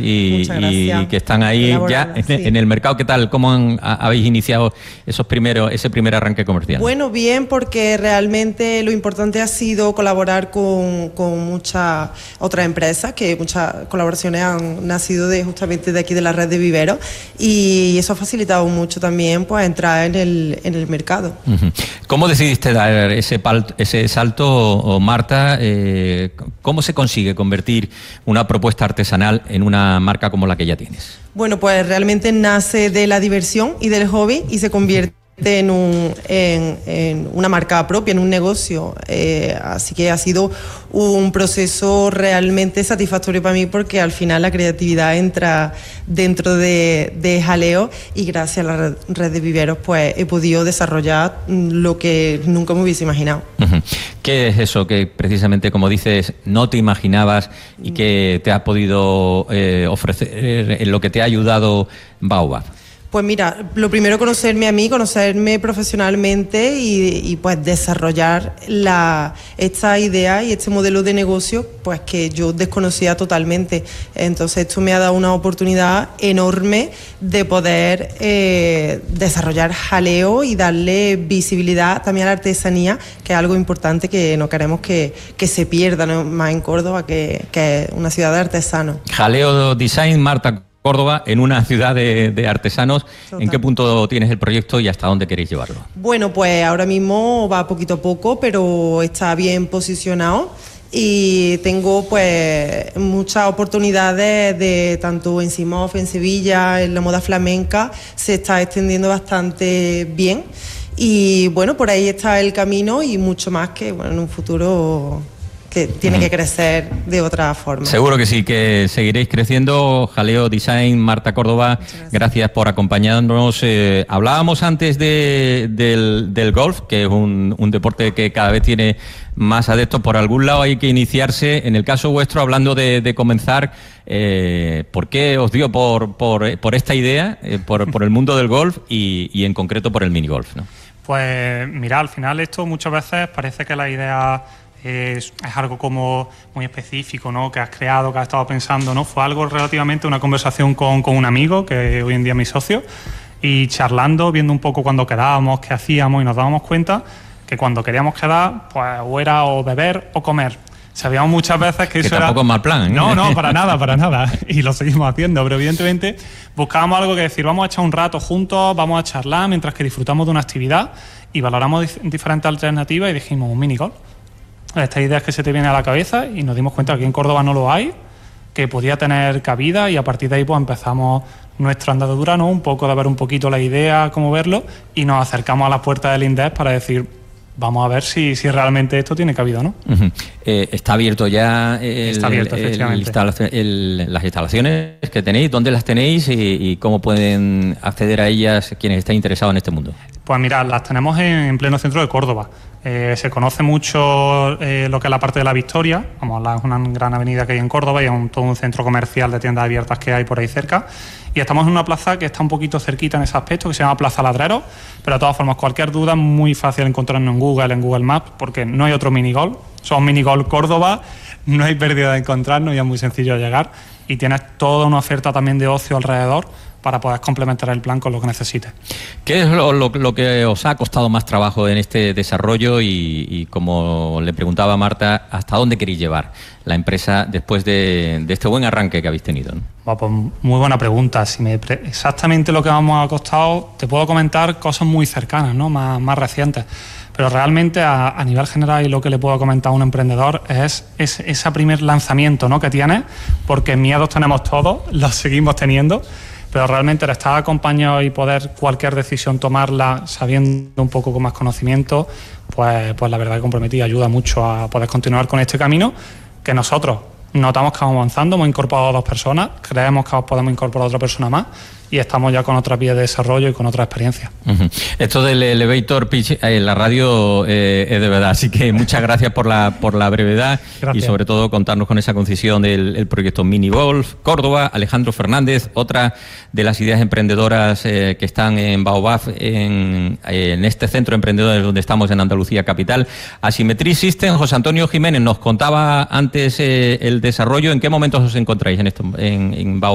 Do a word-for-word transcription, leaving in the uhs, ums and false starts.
y, y que están ahí ya en, sí. en el mercado. ¿Qué tal? ¿Cómo han, a, habéis iniciado esos primeros, ese primer arranque comercial? Bueno, bien, porque realmente lo importante ha sido colaborar con, con muchas otras empresas, que muchas colaboraciones han nacido de justamente de aquí de la red de viveros, y eso ha facilitado mucho también pues entrar en el, en el mercado. Uh-huh. ¿Cómo decidiste dar ese, pal, ese salto, Marta? Eh, ¿Cómo se consigue convertir una propuesta artesanal en una marca como la que ya tienes? Bueno, pues realmente nace de la diversión y del hobby y se convierte en, un, en, en una marca propia, en un negocio. Eh, así que ha sido un proceso realmente satisfactorio para mí, porque al final la creatividad entra dentro de, de Jaleo, y gracias a la red, red de viveros pues he podido desarrollar lo que nunca me hubiese imaginado. Uh-huh. ¿Qué es eso que precisamente, como dices, no te imaginabas y que te ha podido eh, ofrecer, en lo que te ha ayudado Baobab? Pues mira, lo primero, conocerme a mí, conocerme profesionalmente y, y pues desarrollar la, esta idea y este modelo de negocio pues que yo desconocía totalmente. Entonces esto me ha dado una oportunidad enorme de poder eh, desarrollar Jaleo y darle visibilidad también a la artesanía, que es algo importante que no queremos que, que se pierda, ¿no? Más en Córdoba, que, que es una ciudad de artesanos. Jaleo Design, Marta Córdoba, en una ciudad de, de artesanos. Total. ¿En qué punto tienes el proyecto y hasta dónde queréis llevarlo? Bueno, pues ahora mismo va poquito a poco, pero está bien posicionado y tengo pues muchas oportunidades de tanto en Simov, en Sevilla, en la moda flamenca, se está extendiendo bastante bien y bueno, por ahí está el camino y mucho más que bueno en un futuro que tiene que crecer de otra forma. Seguro que sí, que seguiréis creciendo. Jaleo Design, Marta Córdoba, gracias. gracias por acompañarnos. Eh, hablábamos antes de, del, del golf, que es un, un deporte que cada vez tiene más adeptos. Por algún lado hay que iniciarse. En el caso vuestro, hablando de, de comenzar, eh, ¿por qué os dio por, por, por esta idea, eh, por, por el mundo del golf y, y en concreto por el minigolf, ¿no? Pues mira, al final esto muchas veces parece que la idea Es, es algo como muy específico, ¿no? Que has creado, que has estado pensando, ¿no? Fue algo relativamente, una conversación con, con un amigo, que hoy en día es mi socio, y charlando, viendo un poco cuando quedábamos, qué hacíamos, y nos dábamos cuenta que cuando queríamos quedar, pues o era o beber o comer. Sabíamos muchas veces que, que eso tampoco era... es mal plan, ¿eh? No, no, para nada, para nada. Y lo seguimos haciendo, pero evidentemente buscábamos algo que decir, vamos a echar un rato juntos, vamos a charlar mientras que disfrutamos de una actividad y valoramos dif- diferentes alternativas y dijimos un minigolf. Esta idea es que se te viene a la cabeza y nos dimos cuenta que aquí en Córdoba no lo hay, que podía tener cabida, y a partir de ahí pues empezamos nuestra andadura, ¿no? Un poco de ver un poquito la idea, cómo verlo, y nos acercamos a las puertas del INDEF para decir, vamos a ver si, si realmente esto tiene cabida o no. Uh-huh. Eh, ¿Está abierto ya el, Está abierto, el, efectivamente. el, el, las instalaciones que tenéis? ¿Dónde las tenéis y, y cómo pueden acceder a ellas quienes estén interesados en este mundo? Pues mira, las tenemos en, en pleno centro de Córdoba. Eh, se conoce mucho eh, lo que es la parte de la Victoria, vamos, es una gran avenida que hay en Córdoba y es un, todo un centro comercial de tiendas abiertas que hay por ahí cerca. Y estamos en una plaza que está un poquito cerquita en ese aspecto, que se llama Plaza Ladreros, pero de todas formas, cualquier duda es muy fácil encontrarnos en Google, en Google Maps, porque no hay otro minigolf, somos Minigolf Córdoba, no hay pérdida de encontrarnos y es muy sencillo llegar. Y tienes toda una oferta también de ocio alrededor para poder complementar el plan con lo que necesites. ¿Qué es lo, lo, lo que os ha costado más trabajo en este desarrollo y, y como le preguntaba a Marta, hasta dónde queréis llevar la empresa después de, de este buen arranque que habéis tenido, ¿no? Bueno, pues muy buena pregunta. Si me pre- exactamente lo que nos ha costado, te puedo comentar cosas muy cercanas, ¿no? Más, más recientes. Pero realmente a, a nivel general, y lo que le puedo comentar a un emprendedor es, es ese primer lanzamiento, ¿no? Que tienes, porque miedos tenemos todos, los seguimos teniendo, pero realmente el estar acompañado y poder cualquier decisión tomarla sabiendo un poco con más conocimiento, pues, pues la verdad que comprometí ayuda mucho a poder continuar con este camino que nosotros notamos que vamos avanzando, hemos incorporado a dos personas, creemos que podemos incorporar a otra persona más y estamos ya con otras vías de desarrollo y con otra experiencia. Uh-huh. Esto del elevator pitch en la radio eh, es de verdad, así que muchas gracias por la por la brevedad. Gracias. Y sobre todo contarnos con esa concisión del el proyecto Minigolf Córdoba. Alejandro Fernández, otra de las ideas emprendedoras eh, que están en Baobab, en, en este centro de emprendedores donde estamos en Andalucía capital. Asymmetry System, José Antonio Jiménez nos contaba antes eh, el desarrollo. ¿En qué momentos os encontráis en, esto, en, en Baobab?